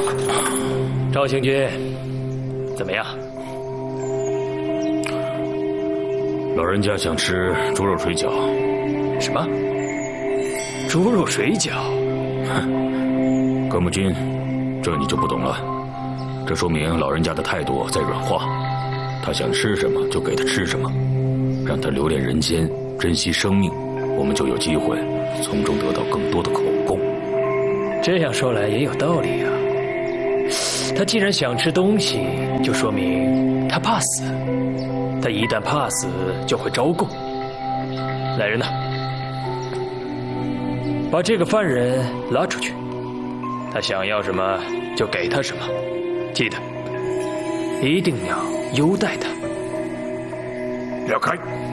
赵行军，怎么样？ 老人家想吃猪肉水饺。 什么？猪肉水饺？ 哼，关木君，这你就不懂了。这说明老人家的态度在软化，他想吃什么就给他吃什么，让他留恋人间，珍惜生命，我们就有机会从中得到更多的口供。 这样说来也有道理啊。他既然想吃东西，就说明他怕死。他一旦怕死，就会招供。来人呐，把这个犯人拉出去。他想要什么就给他什么，记得一定要优待他。 让开！